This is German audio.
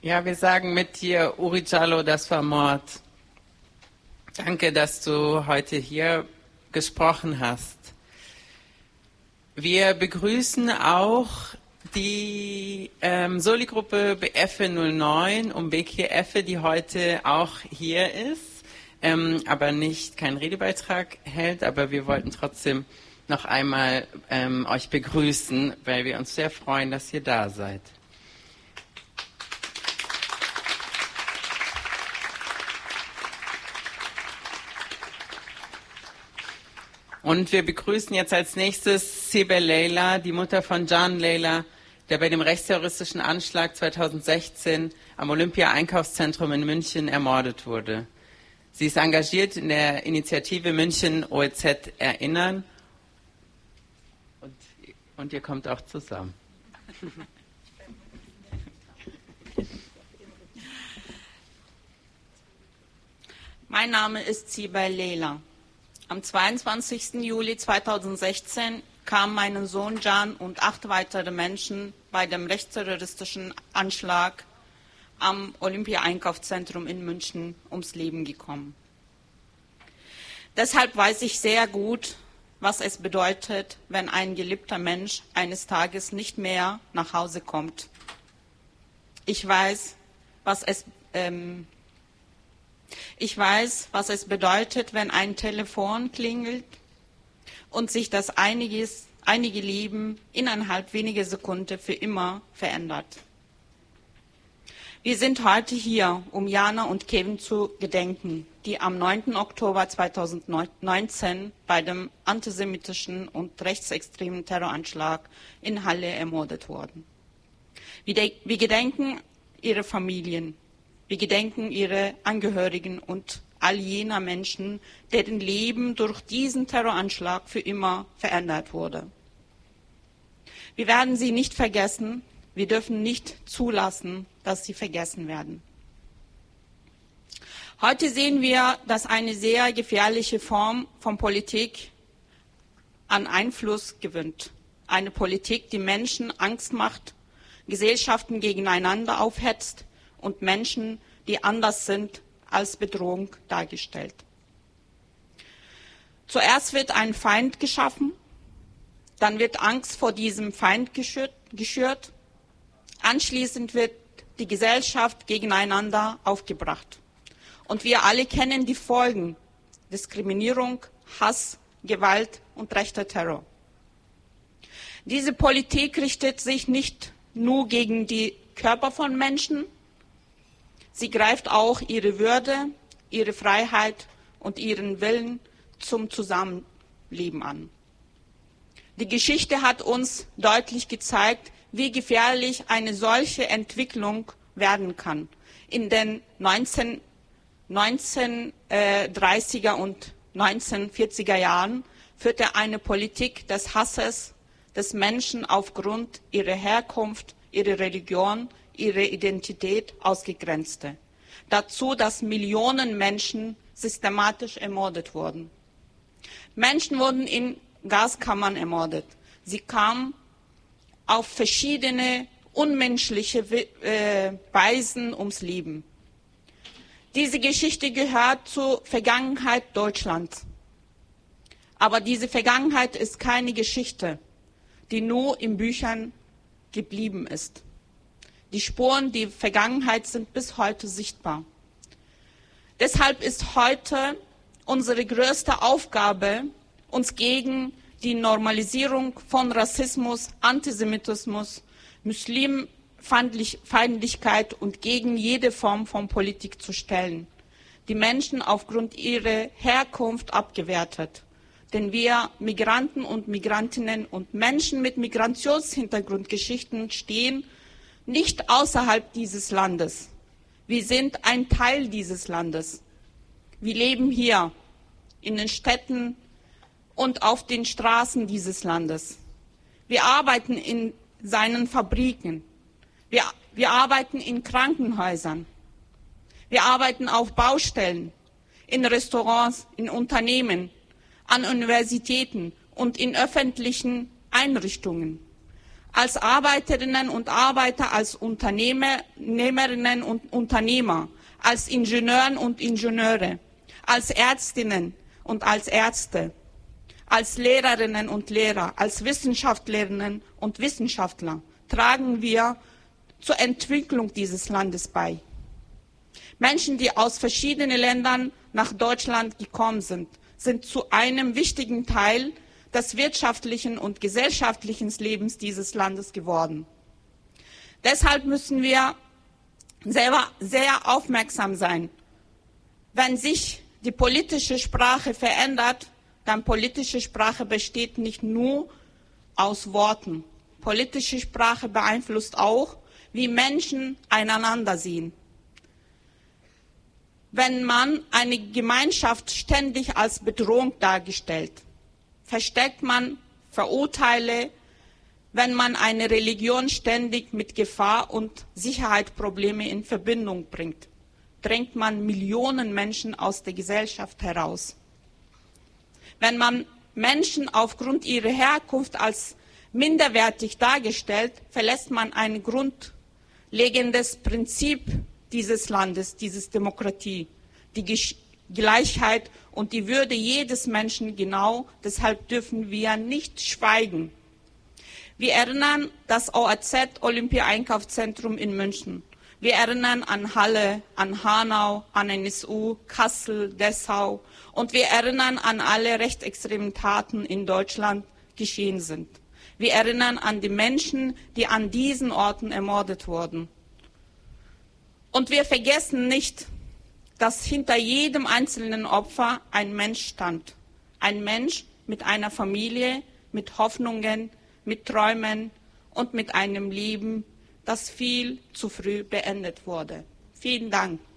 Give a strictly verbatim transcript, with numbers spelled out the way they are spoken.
Ja, wir sagen mit dir, Uri Jallo, das war Mord. Danke, dass du heute hier gesprochen hast. Wir begrüßen auch die ähm, Soli-Gruppe B F null neun um Bekir Effe, die heute auch hier ist, ähm, aber nicht keinen Redebeitrag hält. Aber wir wollten trotzdem noch einmal ähm, euch begrüßen, weil wir uns sehr freuen, dass ihr da seid. Und wir begrüßen jetzt als nächstes Sibel Leila, die Mutter von Can Leila, der bei dem rechtsterroristischen Anschlag zweitausendsechzehn am Olympia-Einkaufszentrum in München ermordet wurde. Sie ist engagiert in der Initiative München O E Z Erinnern und, und ihr kommt auch zusammen. Mein Name ist Sibel Leila. Am zweiundzwanzigsten Juli zweitausendsechzehn kamen mein Sohn Can und acht weitere Menschen bei dem rechtsterroristischen Anschlag am Olympia-Einkaufszentrum in München ums Leben gekommen. Deshalb weiß ich sehr gut, was es bedeutet, wenn ein geliebter Mensch eines Tages nicht mehr nach Hause kommt. Ich weiß, was es ähm, Ich weiß, was es bedeutet, wenn ein Telefon klingelt und sich das einiges, einige Leben innerhalb weniger Sekunden für immer verändert. Wir sind heute hier, um Jana und Kevin zu gedenken, die am neunten Oktober zweitausendneunzehn bei dem antisemitischen und rechtsextremen Terroranschlag in Halle ermordet wurden. Wir gedenken ihre Familien. Wir gedenken ihre Angehörigen und all jener Menschen, deren Leben durch diesen Terroranschlag für immer verändert wurde. Wir werden sie nicht vergessen. Wir dürfen nicht zulassen, dass sie vergessen werden. Heute sehen wir, dass eine sehr gefährliche Form von Politik an Einfluss gewinnt. Eine Politik, die Menschen Angst macht, Gesellschaften gegeneinander aufhetzt und Menschen, die anders sind, als Bedrohung dargestellt. Zuerst wird ein Feind geschaffen, dann wird Angst vor diesem Feind geschürt, anschließend wird die Gesellschaft gegeneinander aufgebracht. Und wir alle kennen die Folgen: Diskriminierung, Hass, Gewalt und rechter Terror. Diese Politik richtet sich nicht nur gegen die Körper von Menschen, sie greift auch ihre Würde, ihre Freiheit und ihren Willen zum Zusammenleben an. Die Geschichte hat uns deutlich gezeigt, wie gefährlich eine solche Entwicklung werden kann. In den neunzehnhundertdreißiger und neunzehnhundertvierziger Jahren führte eine Politik des Hasses des Menschen aufgrund ihrer Herkunft, ihrer Religion, ihrer Identität ausgegrenzte. Dazu, dass Millionen Menschen systematisch ermordet wurden. Menschen wurden in Gaskammern ermordet. Sie kamen auf verschiedene unmenschliche Weisen ums Leben. Diese Geschichte gehört zur Vergangenheit Deutschlands. Aber diese Vergangenheit ist keine Geschichte, die nur in Büchern geblieben ist. Die Spuren der Vergangenheit sind bis heute sichtbar. Deshalb ist heute unsere größte Aufgabe, uns gegen die Normalisierung von Rassismus, Antisemitismus, Muslimfeindlichkeit und gegen jede Form von Politik zu stellen, die Menschen aufgrund ihrer Herkunft abgewertet. Denn wir Migranten und Migrantinnen und Menschen mit Migrationshintergrundgeschichten stehen nicht außerhalb dieses Landes. Wir sind ein Teil dieses Landes. Wir leben hier in den Städten und auf den Straßen dieses Landes. Wir arbeiten in seinen Fabriken. Wir, wir arbeiten in Krankenhäusern. Wir arbeiten auf Baustellen, in Restaurants, in Unternehmen, an Universitäten und in öffentlichen Einrichtungen. als Arbeiterinnen und Arbeiter, als Unternehmerinnen und Unternehmer, als Ingenieuren und Ingenieure, als Ärztinnen und als Ärzte, als Lehrerinnen und Lehrer, als Wissenschaftlerinnen und Wissenschaftler tragen wir zur Entwicklung dieses Landes bei. Menschen, die aus verschiedenen Ländern nach Deutschland gekommen sind, sind zu einem wichtigen Teil des wirtschaftlichen und gesellschaftlichen Lebens dieses Landes geworden. Deshalb müssen wir selber sehr aufmerksam sein. Wenn sich die politische Sprache verändert, dann politische Sprache besteht nicht nur aus Worten. Politische Sprache beeinflusst auch, wie Menschen einander sehen. Wenn man eine Gemeinschaft ständig als Bedrohung darstellt, versteckt man Verurteile. Wenn man eine Religion ständig mit Gefahr und Sicherheitsprobleme in Verbindung bringt, drängt man Millionen Menschen aus der Gesellschaft heraus. Wenn man Menschen aufgrund ihrer Herkunft als minderwertig darstellt, verlässt man ein grundlegendes Prinzip dieses Landes, dieses Demokratie, die Gesch- Gleichheit und die Würde jedes Menschen genau. Deshalb dürfen wir nicht schweigen. Wir erinnern das O A Z Olympia-Einkaufszentrum in München. Wir erinnern an Halle, an Hanau, an N S U, Kassel, Dessau. Und wir erinnern an alle rechtsextremen Taten in Deutschland geschehen sind. Wir erinnern an die Menschen, die an diesen Orten ermordet wurden. Und wir vergessen nicht, dass hinter jedem einzelnen Opfer ein Mensch stand. Ein Mensch mit einer Familie, mit Hoffnungen, mit Träumen und mit einem Leben, das viel zu früh beendet wurde. Vielen Dank.